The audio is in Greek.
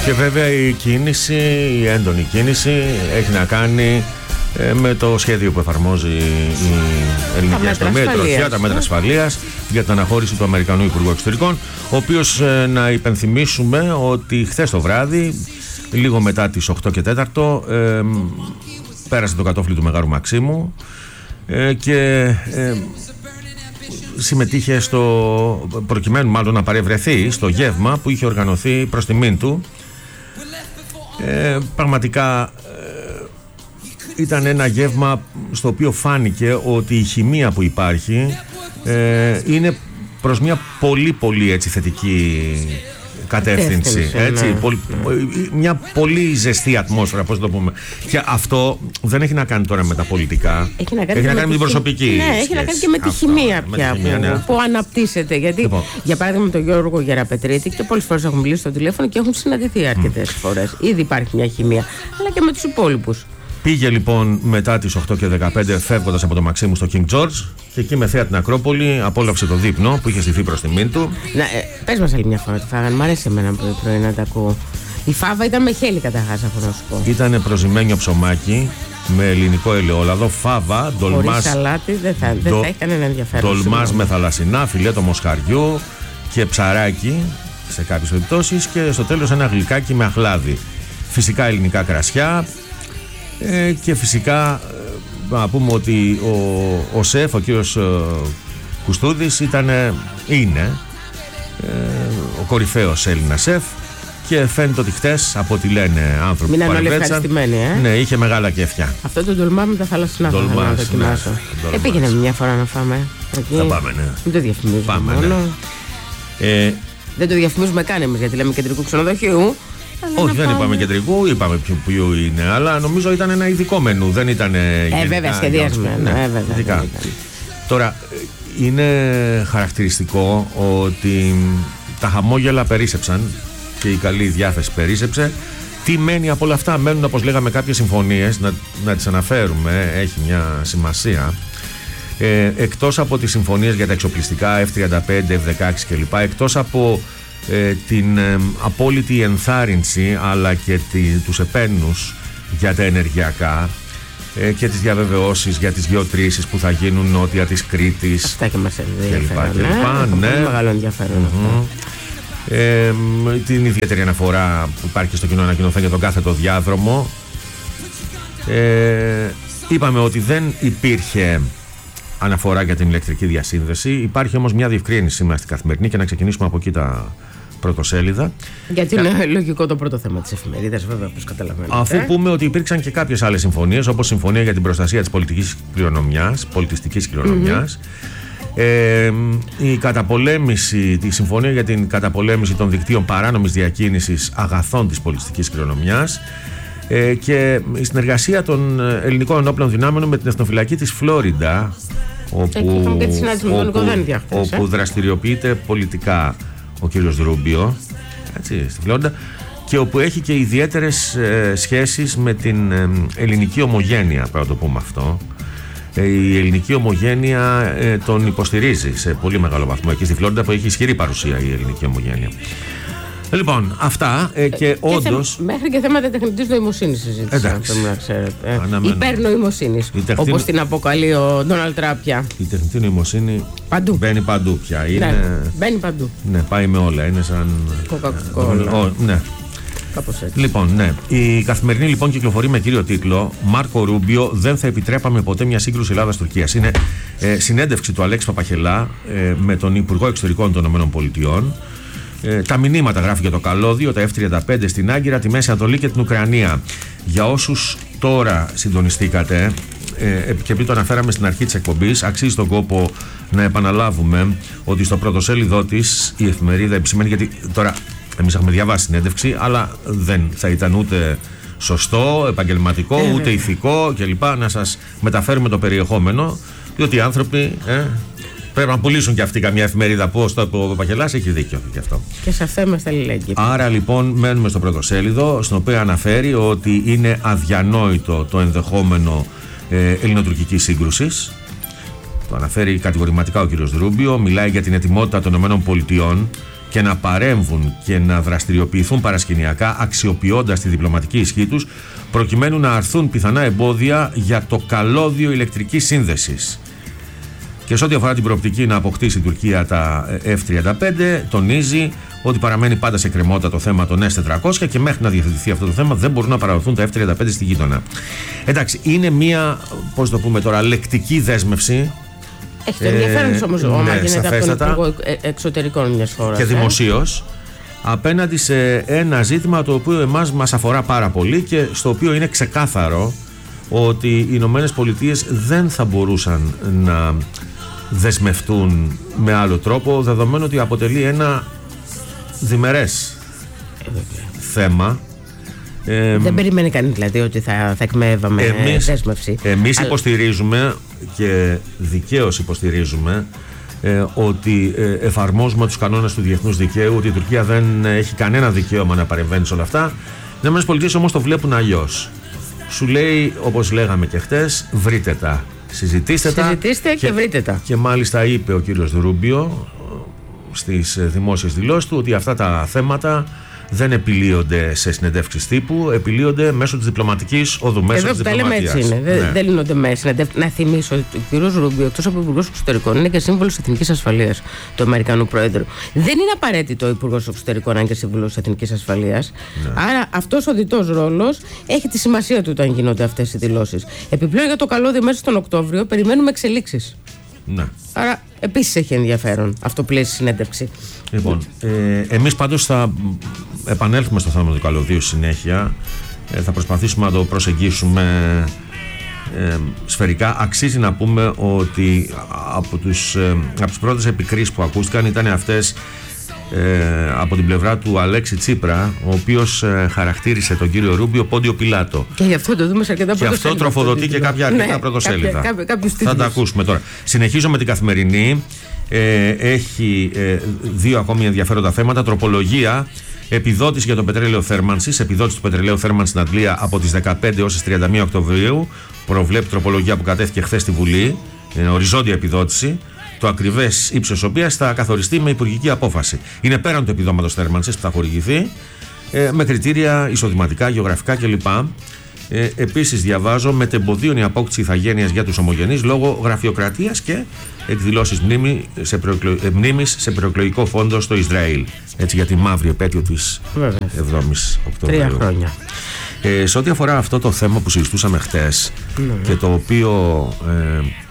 Και βέβαια η κίνηση, η έντονη κίνηση έχει να κάνει με το σχέδιο που εφαρμόζει η ελληνική αστυνομία, η τροχιά, τα μέτρα ασφαλείας για την αναχώρηση του Αμερικανού Υπουργού Εξωτερικών, ο οποίος, να υπενθυμίσουμε ότι χθες το βράδυ, λίγο μετά τις 8 και 4, πέρασε το κατόφλι του Μεγάρου Μαξίμου και συμμετείχε προκειμένου μάλλον να παρευρεθεί στο γεύμα που είχε οργανωθεί προς τιμήν του. Πραγματικά ήταν ένα γεύμα στο οποίο φάνηκε ότι η χημεία που υπάρχει είναι προς μια πολύ πολύ έτσι θετική κατεύθυνση, έτσι, ναι. Μια πολύ ζεστή ατμόσφαιρα, πώς το πούμε. Και αυτό δεν έχει να κάνει τώρα με τα πολιτικά. Έχει να κάνει με την προσωπική. Ναι, έχει να κάνει και με τη χημεία πια που αναπτύσσεται. Γιατί, λοιπόν, για παράδειγμα, τον Γιώργο Γεραπετρίτη, και πολλές φορές έχουν μιλήσει στο τηλέφωνο και έχουν συναντηθεί αρκετές φορές. Ήδη υπάρχει μια χημεία, αλλά και με τους υπόλοιπους. Πήγε λοιπόν μετά τις 8 και 15 φεύγοντας από το Μαξίμου στο King George και εκεί με θέα την Ακρόπολη απόλαυσε το δείπνο που είχε στηθεί προς τιμήν του. Πες μας άλλη μια φορά τι φάγανε, μ' αρέσει εμένα πρωί να τα ακούω. Η φάβα ήταν με χέλη καταρχάς, αυτό να σου πω. Ήτανε προζυμένιο ψωμάκι με ελληνικό ελαιόλαδο, φάβα, ντολμάς. Χωρίς σαλάτι δεν θα έχει κανένα ενδιαφέρον. Ντολμάς με θαλασσινά, φιλέτο μοσχαριού και ψαράκι σε κάποιες περιπτώσεις και στο τέλος ένα γλυκάκι με αχλάδι. Φυσικά ελληνικά κρασιά. Και φυσικά να πούμε ότι ο σεφ, ο κύριος Κουστούδης είναι ο κορυφαίος Έλληνας σεφ και φαίνεται ότι χτες, από ό,τι λένε άνθρωποι που παρευρέθησαν, ναι, είχε μεγάλα κέφια. Αυτό το ντολμά με τα θαλασσινά θα ήθελα να δοκιμάσω. Πήγαινε μια φορά να φάμε εκεί. Θα πάμε, ναι. Μην το διαφημίζουμε μόνο. Ναι. Δεν το διαφημίζουμε καν εμείς, γιατί λέμε κεντρικού ξενοδοχείου. Όχι, δεν είπαμε κεντρικού, είπαμε ποιο είναι, αλλά νομίζω ήταν ένα ειδικό μενού, δεν ήταν βέβαια, σχεδιασμένο. Βέβαια. Τώρα, είναι χαρακτηριστικό ότι τα χαμόγελα περίσσεψαν και η καλή διάθεση περίσσεψε. Τι μένει από όλα αυτά? Μένουν, όπως λέγαμε, κάποιες συμφωνίες, να τις αναφέρουμε, έχει μια σημασία. Εκτός από τις συμφωνίες για τα εξοπλιστικά F-35, F-16 κλπ, εκτός από την απόλυτη ενθάρρυνση αλλά και τους επένους για τα ενεργειακά και τις διαβεβαιώσεις για τις γεωτρήσεις που θα γίνουν νότια της Κρήτης. Αυτά και μας ενδιαφέρον. Ναι, πολύ μεγάλο ενδιαφέρον αυτό. Την ιδιαίτερη αναφορά που υπάρχει στο κοινό ανακοινωθέν για τον κάθετο διάδρομο. Είπαμε ότι δεν υπήρχε αναφορά για την ηλεκτρική διασύνδεση. Υπάρχει όμως μια διευκρίνηση σήμερα στην Καθημερινή και να ξεκινήσουμε από εκεί τα πρωτοσέλιδα. Γιατί είναι λογικό το πρώτο θέμα της εφημερίδας, βέβαια, όπως καταλαβαίνετε. Αφού πούμε ότι υπήρξαν και κάποιες άλλες συμφωνίες, όπως συμφωνία για την προστασία της πολιτιστικής κληρονομιάς, η συμφωνία για την καταπολέμηση των δικτύων παράνομης διακίνησης αγαθών της πολιτιστικής κληρονομιάς και η συνεργασία των ελληνικών ενόπλων δυνάμεων με την εθνοφυλακή της Φλόριντα, όπου δραστηριοποιείται πολιτικά ο κύριος Ρούμπιο, έτσι, στη Φλόριντα, και όπου έχει και ιδιαίτερες σχέσεις με την ελληνική ομογένεια, πρέπει να το πούμε αυτό. Η ελληνική ομογένεια τον υποστηρίζει σε πολύ μεγάλο βαθμό εκεί στη Φλόριντα, που έχει ισχυρή παρουσία η ελληνική ομογένεια. Λοιπόν, αυτά και όντως. Μέχρι και θέματα τεχνητής νοημοσύνης συζήτησαν, να ξέρετε. Υπερνοημοσύνης, όπως την αποκαλεί ο Ντόναλντ Τραμπ πια. Η τεχνητή νοημοσύνη μπαίνει παντού πια. Μπαίνει παντού. Ναι, πάει με όλα. Είναι σαν Coca-Cola. Ναι. Κάπως έτσι. Λοιπόν, ναι. Η Καθημερινή λοιπόν κυκλοφορεί με κύριο τίτλο «Μάρκο Ρούμπιο, δεν θα επιτρέπαμε ποτέ μια σύγκρουση Ελλάδας-Τουρκίας». Είναι συνέντευξη του Αλέξη Παπαχελά με τον Υπουργό Εξωτερικών των ΗΠΑ. Τα μηνύματα, γράφει για το καλώδιο, τα F-35 στην Άγκυρα, τη Μέση Ανατολή και την Ουκρανία. Για όσους τώρα συντονιστήκατε, και επειδή το αναφέραμε στην αρχή της εκπομπής, αξίζει τον κόπο να επαναλάβουμε ότι στο πρωτοσέλιδό της η εφημερίδα επισημαίνει, γιατί τώρα εμείς έχουμε διαβάσει συνέντευξη, αλλά δεν θα ήταν ούτε σωστό, επαγγελματικό, ούτε ηθικό κλπ. Να σας μεταφέρουμε το περιεχόμενο, διότι οι άνθρωποι πρέπει να πουλήσουν και αυτοί καμιά εφημερίδα. Πώς το είπε ο Παπαχελάς, έχει δίκιο γι' αυτό. Και σε αυτό είμαστε αλληλέγγυοι. Άρα λοιπόν μένουμε στο πρωτοσέλιδο, στον οποίο αναφέρει ότι είναι αδιανόητο το ενδεχόμενο ελληνοτουρκικής σύγκρουσης. Το αναφέρει κατηγορηματικά ο κ. Ρούμπιο. Μιλάει για την ετοιμότητα των ΗΠΑ και να παρέμβουν και να δραστηριοποιηθούν παρασκηνιακά, αξιοποιώντας τη διπλωματική ισχύ τους, προκειμένου να αρθούν πιθανά εμπόδια για το καλώδιο ηλεκτρικής σύνδεσης. Και σε ό,τι αφορά την προοπτική να αποκτήσει η Τουρκία τα F-35, τονίζει ότι παραμένει πάντα σε κρεμότητα το θέμα των S-400 και μέχρι να διευθετηθεί αυτό το θέμα δεν μπορούν να παραδοθούν τα F-35 στη γείτονα. Εντάξει, είναι μια, πώς το πούμε τώρα, λεκτική δέσμευση. Έχετε ενδιαφέρον όμως όταν γίνεται από τον Υπουργό Εξωτερικών μιας χώρας. Και δημοσίως, απέναντι σε ένα ζήτημα το οποίο εμάς μας αφορά πάρα πολύ και στο οποίο είναι ξεκάθαρο ότι οι Ηνωμένες Πολιτείες δεν θα μπορούσαν να δεσμευτούν με άλλο τρόπο, δεδομένου ότι αποτελεί ένα διμερές θέμα. Δεν περιμένει κανείς δηλαδή ότι θα εκμεύαμε δέσμευση. Εμείς υποστηρίζουμε και δικαίως υποστηρίζουμε ότι εφαρμόζουμε τους κανόνες του διεθνούς δικαίου, ότι η Τουρκία δεν έχει κανένα δικαίωμα να παρεμβαίνει σε όλα αυτά. Οι ΗΠΑ όμως το βλέπουν αλλιώς. Σου λέει, όπως λέγαμε και χτες, βρείτε τα, συζητήστε και βρείτε τα. Και μάλιστα είπε ο κύριος Ρούμπιο στις δημόσιες δηλώσεις του ότι αυτά τα θέματα δεν επιλύονται σε συνεντεύξεις τύπου, επιλύονται μέσω της διπλωματικής όδου, μέσω της διπλωματίας. Έτσι είναι. Ναι. Δεν λύνονται με συνεντεύξεις. Να θυμίσω ότι ο κύριος Ρούμπιο, εκτός από υπουργός εξωτερικών, είναι και σύμβολος εθνικής ασφαλείας του Αμερικανού Πρόεδρου. Δεν είναι απαραίτητο ο υπουργός εξωτερικών να είναι και σύμβολος εθνικής ασφαλείας. Ναι. Άρα αυτός ο διτός ρόλος έχει τη σημασία του όταν γίνονται αυτές οι δηλώσεις. Επιπλέον για το καλώδιο μέσα στον Οκτώβριο περιμένουμε εξελίξεις. Ναι. Άρα επίσης έχει ενδιαφέρον αυτό που λέει στη συνέντευξη. Λοιπόν, εμείς πάντως θα επανέλθουμε στο θέμα του καλωδίου συνέχεια. Θα προσπαθήσουμε να το προσεγγίσουμε σφαιρικά. Αξίζει να πούμε ότι από τις πρώτες επικρίσεις που ακούστηκαν ήταν αυτές από την πλευρά του Αλέξη Τσίπρα, ο οποίος χαρακτήρισε τον κύριο Ρούμπιο Πόντιο Πιλάτο. Και γι' αυτό το δούμε σε αρκετά πρωτοσέλιδα. Και αυτό τροφοδοτεί και κάποια αρκετά πρωτοσέλιδα. Θα τα ακούσουμε τώρα. Συνεχίζω με την Καθημερινή. Έχει δύο ακόμη ενδιαφέροντα θέματα. Τροπολογία, επιδότηση για το πετρέλαιο θέρμανσης. Επιδότηση του πετρελαίου θέρμανσης στην Αγγλία από τις 15 έως τις 31 Οκτωβρίου. Προβλέπει τροπολογία που κατέθηκε χθες στη Βουλή. Είναι οριζόντια επιδότηση. Το ακριβές ύψος της οποίας θα καθοριστεί με υπουργική απόφαση. Είναι πέραν του επιδόματος θέρμανσης που θα χορηγηθεί, με κριτήρια εισοδηματικά, γεωγραφικά κλπ. Επίσης, διαβάζω, μετεμποδίων η απόκτηση ηθαγένειας για τους ομογενείς λόγω γραφειοκρατίας και εκδηλώσεις μνήμης σε προεκλογικό φόντο στο Ισραήλ. Έτσι, για τη μαύρη επέτειο της 7ης Οκτωβρίου. 3 χρόνια. Σε ό,τι αφορά αυτό το θέμα που συζητούσαμε χτες και το οποίο